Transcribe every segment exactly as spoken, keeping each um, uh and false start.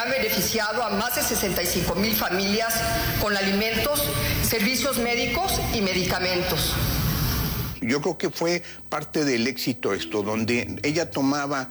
han beneficiado a más de sesenta y cinco mil familias con alimentos, servicios médicos y medicamentos. Yo creo que fue parte del éxito esto, donde ella tomaba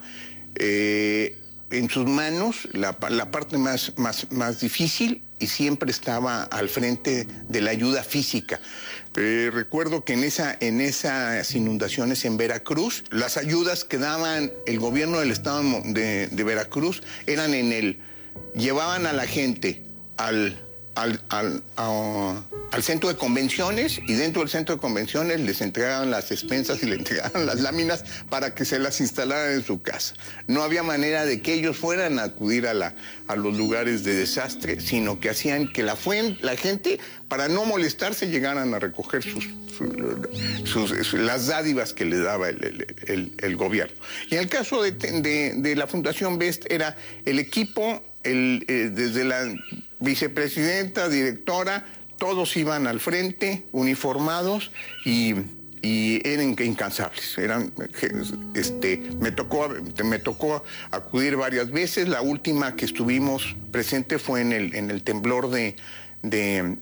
eh, en sus manos la, la parte más, más, más difícil y siempre estaba al frente de la ayuda física. Eh, recuerdo que en, esa, en esas inundaciones en Veracruz, las ayudas que daban el gobierno del estado de, de Veracruz eran en el... llevaban a la gente al... Al, al, a, al centro de convenciones y dentro del centro de convenciones les entregaban las despensas y les entregaban las láminas para que se las instalaran en su casa. No había manera de que ellos fueran a acudir a, la, a los lugares de desastre, sino que hacían que la, fuen, la gente, para no molestarse, llegaran a recoger sus, sus, sus, las dádivas que le daba el, el, el, el gobierno. Y en el caso de, de, de la Fundación Best era el equipo, el, eh, desde la vicepresidenta, directora, todos iban al frente, uniformados y, y eran incansables. Eran, este, me tocó, me tocó acudir varias veces. La última que estuvimos presente fue en el, en el temblor de, de,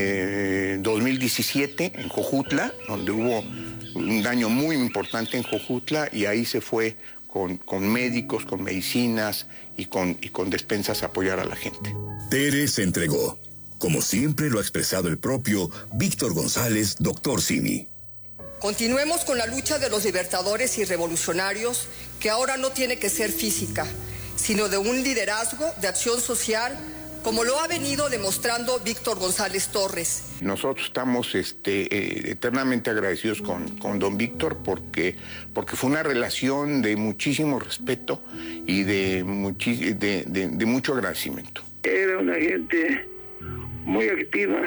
de dos mil diecisiete en Jojutla, donde hubo un daño muy importante en Jojutla y ahí se fue con, con médicos, con medicinas y con, y con despensas a apoyar a la gente. Tere se entregó, como siempre lo ha expresado el propio Víctor González, doctor Simi. Continuemos con la lucha de los libertadores y revolucionarios, que ahora no tiene que ser física, sino de un liderazgo de acción social, como lo ha venido demostrando Víctor González Torres. Nosotros estamos este, eh, eternamente agradecidos con, con don Víctor porque, porque fue una relación de muchísimo respeto y de, muchi de, de, de mucho agradecimiento. Era una gente muy activa,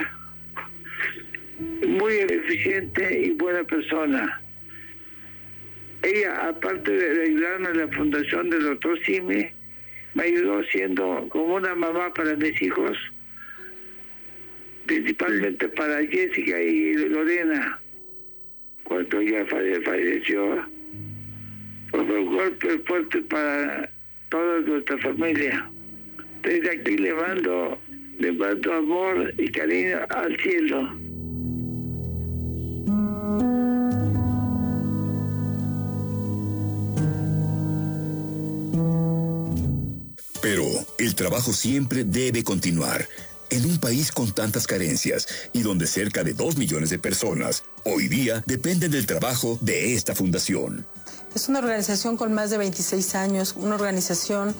muy eficiente y buena persona. Ella, aparte de ayudarme a la fundación del doctor Simi, me ayudó siendo como una mamá para mis hijos, principalmente para Jessica y Lorena. Cuando ella falleció, fue un golpe fuerte para toda nuestra familia. Desde aquí le mando, le mando amor y cariño al cielo. Pero el trabajo siempre debe continuar. En un país con tantas carencias y donde cerca de dos millones de personas hoy día dependen del trabajo de esta fundación. Es una organización con más de veintiséis años, una organización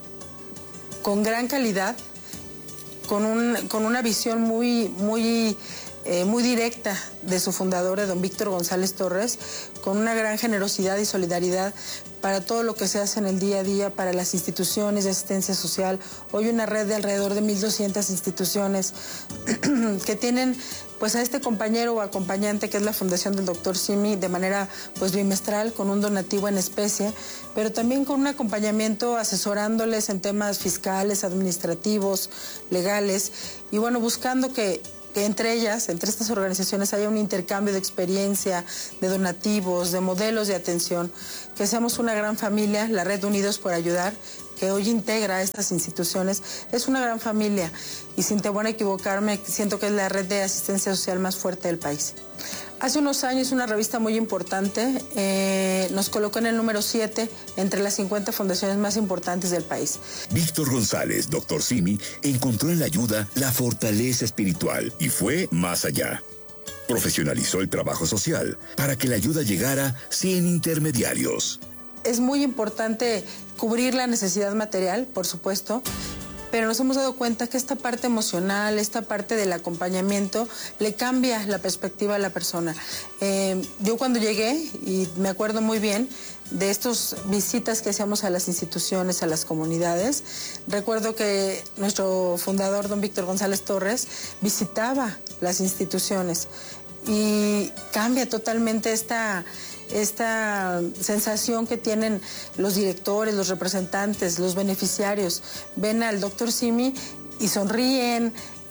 con gran calidad, con, un, con una visión muy, muy, eh, muy directa de su fundador, de don Víctor González Torres, con una gran generosidad y solidaridad para todo lo que se hace en el día a día, para las instituciones de asistencia social. Hoy una red de alrededor de mil doscientas instituciones que tienen pues a este compañero o acompañante que es la Fundación del doctor Simi de manera pues bimestral con un donativo en especie, pero también con un acompañamiento asesorándoles en temas fiscales, administrativos, legales y bueno, buscando que que entre ellas, entre estas organizaciones, haya un intercambio de experiencia, de donativos, de modelos de atención, que seamos una gran familia, la Red Unidos por Ayudar, que hoy integra a estas instituciones, es una gran familia y sin temor a equivocarme, siento que es la red de asistencia social más fuerte del país. Hace unos años una revista muy importante eh, nos colocó en el número siete entre las cincuenta fundaciones más importantes del país. Víctor González, doctor Simi, encontró en la ayuda la fortaleza espiritual y fue más allá. Profesionalizó el trabajo social para que la ayuda llegara sin intermediarios. Es muy importante cubrir la necesidad material, por supuesto, pero nos hemos dado cuenta que esta parte emocional, esta parte del acompañamiento, le cambia la perspectiva a la persona. Eh, yo cuando llegué, y me acuerdo muy bien de estas visitas que hacíamos a las instituciones, a las comunidades, recuerdo que nuestro fundador, don Víctor González Torres, visitaba las instituciones y cambia totalmente esta... esta sensación que tienen los directores, los representantes, los beneficiarios. Ven al doctor Simi y sonríen,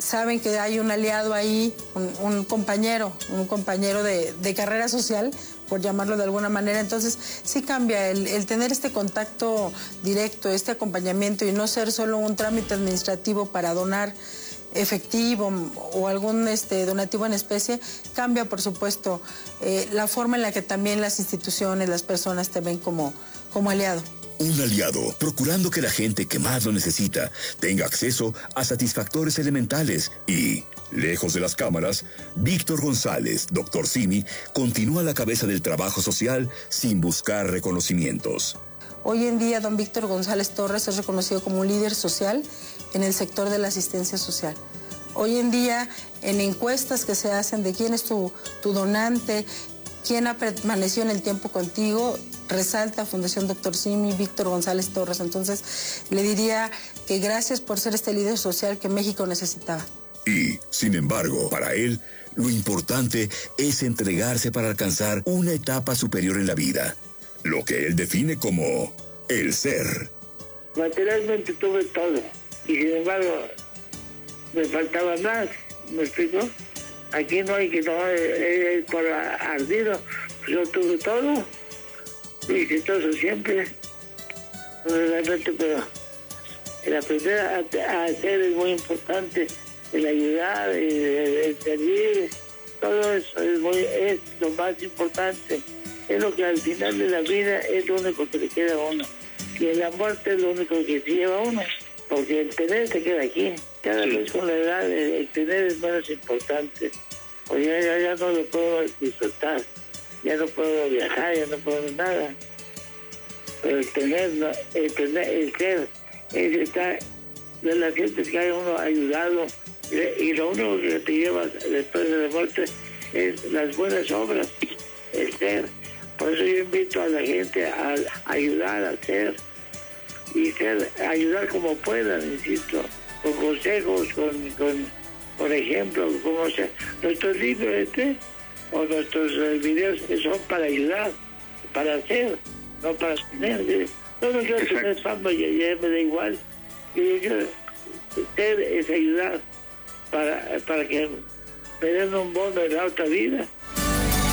saben que hay un aliado ahí, un, un compañero, un compañero de, de carrera social, por llamarlo de alguna manera. Entonces sí cambia el, el tener este contacto directo, este acompañamiento y no ser solo un trámite administrativo para donar efectivo o algún este, donativo en especie. Cambia, por supuesto, eh, la forma en la que también las instituciones, las personas te ven como, como aliado. Un aliado, procurando que la gente que más lo necesita tenga acceso a satisfactores elementales y, lejos de las cámaras, Víctor González, doctor Simi, continúa a la cabeza del trabajo social sin buscar reconocimientos. Hoy en día, don Víctor González Torres es reconocido como un líder social en el sector de la asistencia social. Hoy en día, en encuestas que se hacen de quién es tu, tu donante, quién ha permanecido en el tiempo contigo, resalta Fundación Doctor Simi, Víctor González Torres. Entonces, le diría que gracias por ser este líder social que México necesitaba. Y, sin embargo, para él, lo importante es entregarse para alcanzar una etapa superior en la vida, lo que él define como el ser. Materialmente tuve todo, y sin embargo, me faltaba más, ¿me explico? Aquí no hay que no es por ardido, yo tuve todo, y exitoso siempre, realmente, pero el aprender a, a hacer es muy importante, el ayudar, el, el servir, todo eso es, muy, es lo más importante, es lo que al final de la vida es lo único que le queda a uno, y en la muerte es lo único que se lleva a uno, porque el tener se queda aquí, cada vez con la edad el, el tener es menos importante. Oye, ya, ya, ya no lo puedo disfrutar, ya no puedo viajar, ya no puedo nada. Pero el tener, no, el tener, el ser, es estar de las gentes que hay uno ayudado, y, y lo único que te lleva después de la muerte es las buenas obras, el ser. Por eso yo invito a la gente a, a ayudar, a hacer, y ser, ayudar como puedan, insisto, con consejos, con, con por ejemplo, como sea, nuestros libros este, o nuestros eh, videos son para ayudar, para hacer, no para tener. No, no quiero tener fama, ya, ya me da igual. Yo quiero ser es ayudar para, para que me den un bono en la otra vida.